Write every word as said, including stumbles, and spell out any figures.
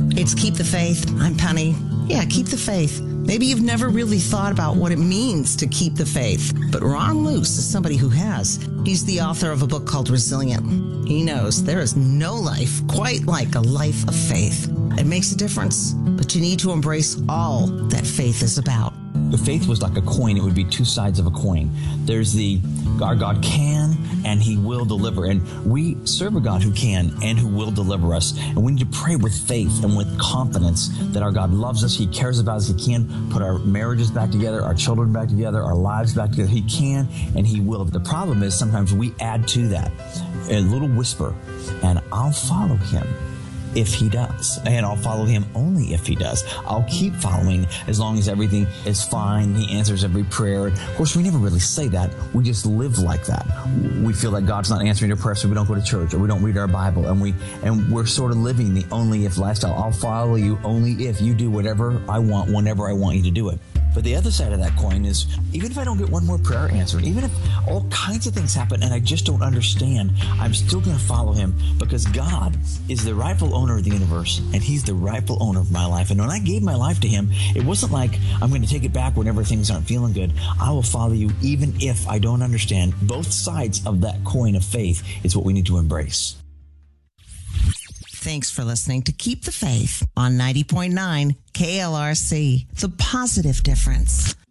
It's Keep the Faith. I'm Penny. Yeah, keep the faith. Maybe you've never really thought about what it means to keep the faith, but Ron Luce is somebody who has. He's the author of a book called Resilient. He knows there is no life quite like a life of faith. It makes a difference, but you need to embrace all that faith is about. If faith was like a coin, it would be two sides of a coin. There's the our God can and he will deliver. And we serve a God who can and who will deliver us. And we need to pray with faith and with confidence that our God loves us. He cares about us. He can put our marriages back together, our children back together, our lives back together. He can and he will. The problem is sometimes we add to that a little whisper, and I'll follow him if he does. And I'll follow him only if he does. I'll keep following as long as everything is fine. He answers every prayer. Of course, we never really say that. We just live like that. We feel that God's not answering our prayers, so we don't go to church or we don't read our Bible. And, we, and we're sort of living the only if lifestyle. I'll follow you only if you do whatever I want, whenever I want you to do it. But the other side of that coin is, even if I don't get one more prayer answered, even if all kinds of things happen and I just don't understand, I'm still going to follow him because God is the rightful owner of the universe and he's the rightful owner of my life. And when I gave my life to him, it wasn't like I'm going to take it back whenever things aren't feeling good. I will follow you even if I don't understand. Both sides of that coin of faith is what we need to embrace. Thanks for listening to Keep the Faith on ninety point nine K L R C, The Positive Difference.